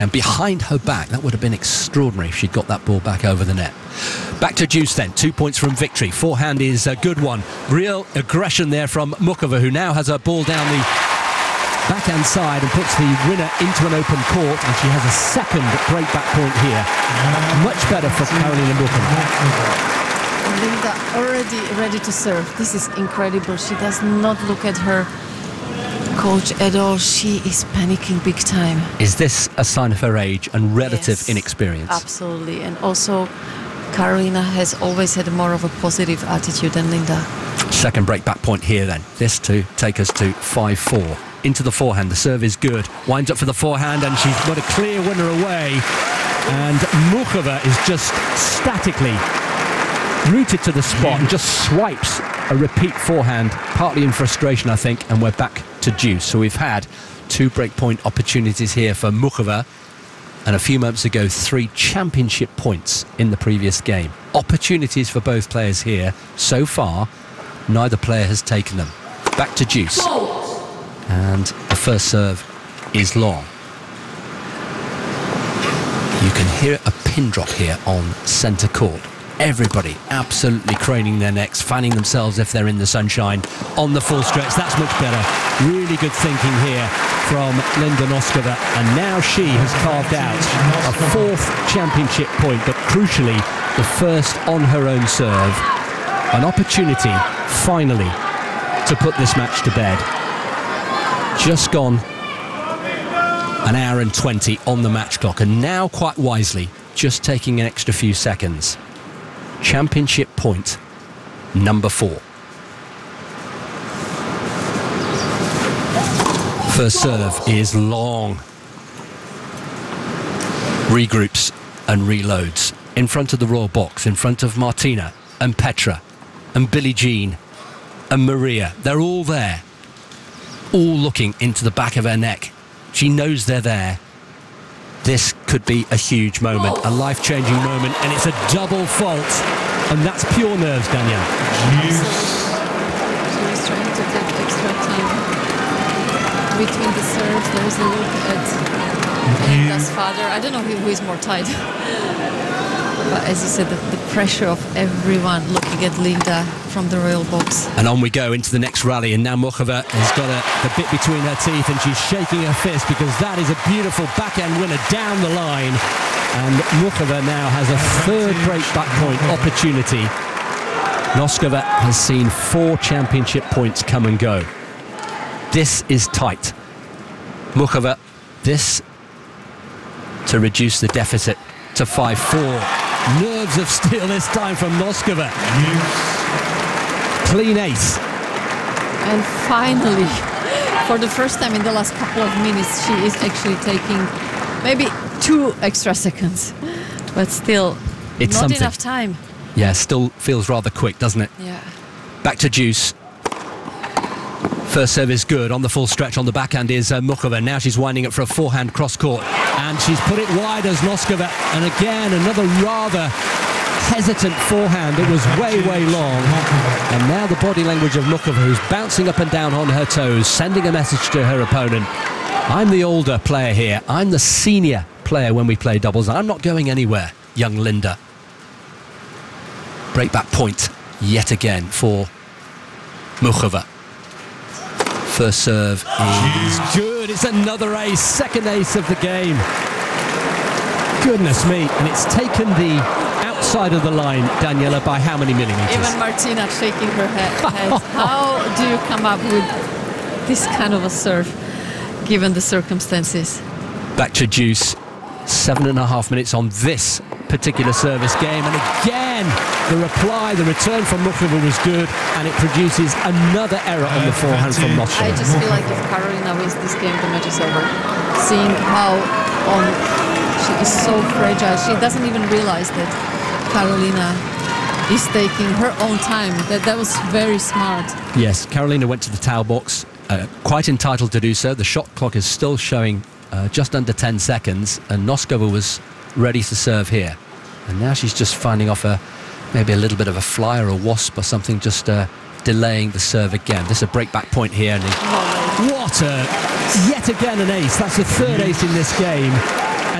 And behind her back, that would have been extraordinary if she'd got that ball back over the net. Back to Deuce then, 2 points from victory. Forehand is a good one. Real aggression there from Muchova, who now has her ball down the backhand side and puts the winner into an open court, and she has a second break-back point here. Much better for Karolina Muchova. Linda already ready to serve. This is incredible. She does not look at her coach at all. She is panicking big time. Is this a sign of her age and relative Yes, inexperience? Absolutely. And also Karolina has always had more of a positive attitude than Linda. Second break-back point here then. This to take us to 5-4. Into the forehand. The serve is good. Winds up for the forehand and she's got a clear winner away. And Muchova is just statically rooted to the spot and just swipes a repeat forehand, partly in frustration, I think, and we're back to deuce. So we've had 2 breakpoint opportunities here for Muchova, and a few moments ago 3 championship points in the previous game. Opportunities for both players here. So far, neither player has taken them. Back to deuce. And the first serve is long. You can hear a pin drop here on centre court. Everybody absolutely craning their necks, fanning themselves if they're in the sunshine on the full stretch. That's much better. Really good thinking here from Linda Noskova. And now she has carved out a 4th championship point, but crucially, the first on her own serve. An opportunity, finally, to put this match to bed. Just gone an hour and 20 on the match clock, and now, quite wisely, just taking an extra few seconds. Championship point number 4. First serve is long. Regroups and reloads in front of the Royal Box, in front of Martina and Petra and Billie Jean and Maria. They're all there, all looking into the back of her neck. She knows they're there. This could be a huge moment, a life-changing moment, and it's a double fault. And that's pure nerves, Danielle. She was trying to take extra time between the serves. There is a look at Linda's father. I don't know who is more tight. But as you said, the pressure of everyone looking at Linda from the Royal Box. And on we go into the next rally, and now Muchova has got the bit between her teeth and she's shaking her fist because that is a beautiful backhand winner down the line. And Muchova now has a 3rd break-back point opportunity. Noskova has seen 4 championship points come and go. This is tight. Muchova, this to reduce the deficit to 5-4. Nerves of steel this time from Noskova. Clean ace. And finally, for the first time in the last couple of minutes, she is actually taking maybe 2 extra seconds, but still it's not something. Enough time. Yeah, still feels rather quick, doesn't it? Yeah. Back to deuce. First serve is good. On the full stretch on the backhand is Muchova. Now she's winding up for a forehand cross court, and she's put it wide as Noskova. And again, another rather hesitant forehand. It was way long. And now the body language of Muchova, who's bouncing up and down on her toes, sending a message to her opponent. I'm the older player here. I'm the senior player when we play doubles. I'm not going anywhere, young Linda. Breakback point yet again for Muchova. First serve is good. It's another ace, second ace of the game. Goodness me. And it's taken the outside of the line, Daniela, by how many millimetres? Even Martina shaking her head. How do you come up with this kind of a serve, given the circumstances? Back to deuce. 7.5 minutes on this particular service game, and again the return from Muchova was good, and it produces another error on the forehand from Noskova. I just feel like if Karolina wins this game, the match is over. Seeing how she is so fragile, she doesn't even realize that Karolina is taking her own time. That was very smart. Yes, Karolina went to the towel box, quite entitled to do so. The shot clock is still showing just under 10 seconds, and Noskova was ready to serve here. And now she's just finding off maybe a little bit of a fly or a wasp or something, just delaying the serve again. This is a breakback point here. And yet again an ace. That's the 3rd ace in this game.